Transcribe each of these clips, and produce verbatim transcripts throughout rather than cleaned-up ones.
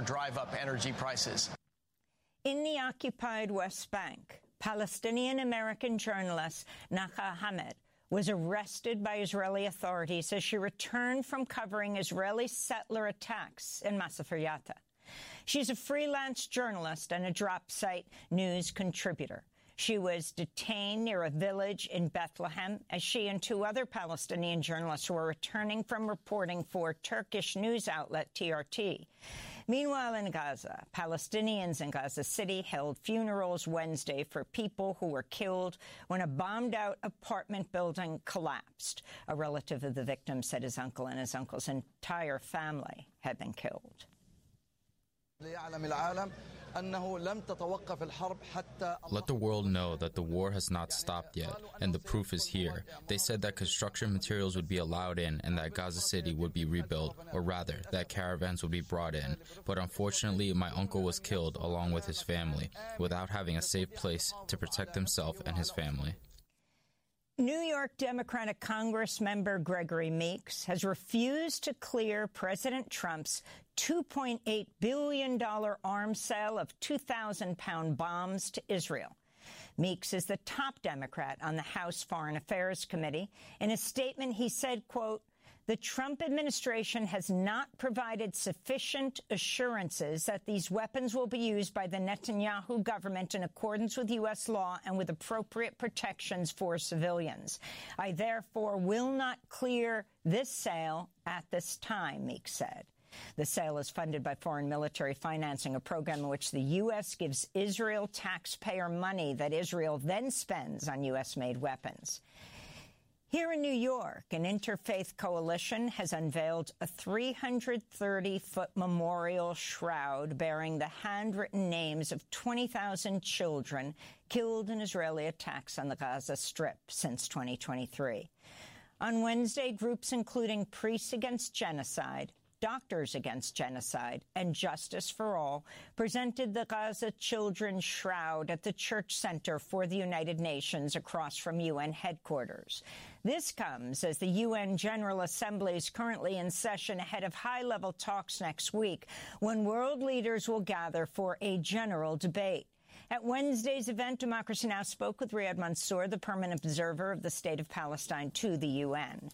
drive up energy prices. In the occupied West Bank, Palestinian-American journalist Naha Hamed was arrested by Israeli authorities as she returned from covering Israeli settler attacks in Masafer Yatta. She's a freelance journalist and a drop site news contributor. She was detained near a village in Bethlehem as she and two other Palestinian journalists were returning from reporting for Turkish news outlet T R T. Meanwhile, in Gaza, Palestinians in Gaza City held funerals Wednesday for people who were killed when a bombed-out apartment building collapsed. A relative of the victim said his uncle and his uncle's entire family had been killed. Let the world know that the war has not stopped yet, and the proof is here. They said that construction materials would be allowed in and that Gaza City would be rebuilt, or rather, that caravans would be brought in. But unfortunately, my uncle was killed along with his family, without having a safe place to protect himself and his family. New York Democratic Congress member Gregory Meeks has refused to clear President Trump's two point eight billion dollars arms sale of two thousand pound bombs to Israel. Meeks is the top Democrat on the House Foreign Affairs Committee. In a statement, he said, quote, "The Trump administration has not provided sufficient assurances that these weapons will be used by the Netanyahu government in accordance with U S law and with appropriate protections for civilians. I therefore will not clear this sale at this time," Meeks said. The sale is funded by foreign military financing, a program in which the U S gives Israel taxpayer money that Israel then spends on U S-made weapons. Here in New York, an interfaith coalition has unveiled a three hundred thirty foot memorial shroud bearing the handwritten names of twenty thousand children killed in Israeli attacks on the Gaza Strip since twenty twenty-three. On Wednesday, groups including Priests Against Genocide, Doctors Against Genocide, and Justice for All presented the Gaza Children's Shroud at the Church Center for the United Nations across from U N headquarters. This comes as the U N General Assembly is currently in session ahead of high-level talks next week, when world leaders will gather for a general debate. At Wednesday's event, Democracy Now! Spoke with Riyad Mansour, the permanent observer of the State of Palestine to the U N.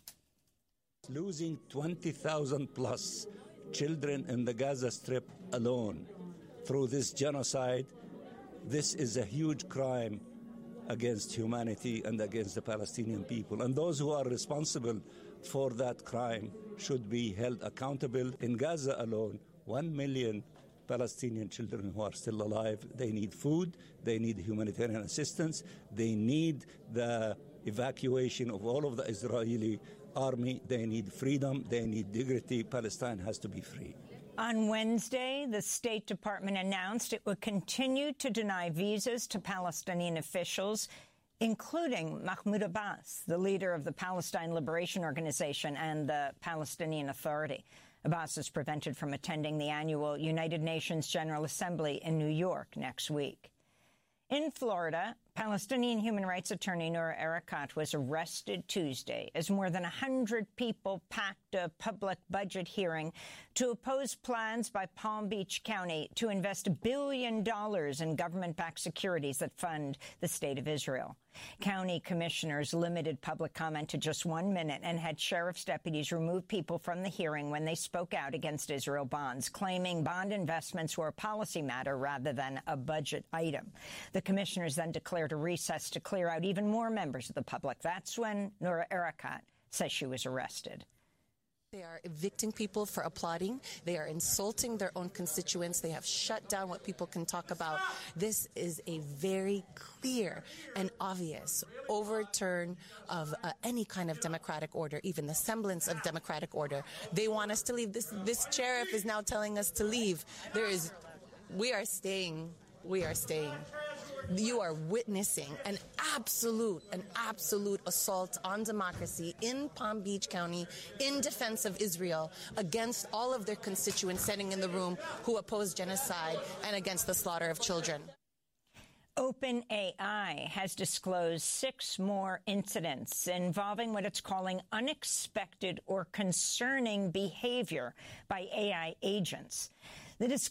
Losing twenty thousand plus children in the Gaza Strip alone through this genocide, this is a huge crime against humanity and against the Palestinian people. And those who are responsible for that crime should be held accountable. In Gaza alone, one million Palestinian children who are still alive, they need food, they need humanitarian assistance, they need the evacuation of all of the Israeli army, they need freedom, they need dignity. Palestine has to be free. On Wednesday, the State Department announced it would continue to deny visas to Palestinian officials, including Mahmoud Abbas, the leader of the Palestine Liberation Organization and the Palestinian Authority. Abbas is prevented from attending the annual United Nations General Assembly in New York next week. In Florida, Palestinian human rights attorney Noura Erakat was arrested Tuesday as more than one hundred people packed a public budget hearing to oppose plans by Palm Beach County to invest a billion dollars in government-backed securities that fund the State of Israel. County commissioners limited public comment to just one minute and had sheriff's deputies remove people from the hearing when they spoke out against Israel bonds, claiming bond investments were a policy matter rather than a budget item. The commissioners then declared a recess to clear out even more members of the public. That's when Noura Erakat says she was arrested. They are evicting people for applauding. They are insulting their own constituents. They have shut down what people can talk about. This is a very clear and obvious overturn of uh, any kind of democratic order, even the semblance of democratic order. They want us to leave. This, this sheriff is now telling us to leave. There is, we are staying. We are staying. You are witnessing an absolute, an absolute assault on democracy in Palm Beach County in defense of Israel against all of their constituents sitting in the room who oppose genocide and against the slaughter of children. OpenAI has disclosed six more incidents involving what it's calling unexpected or concerning behavior by A I agents. The disclosure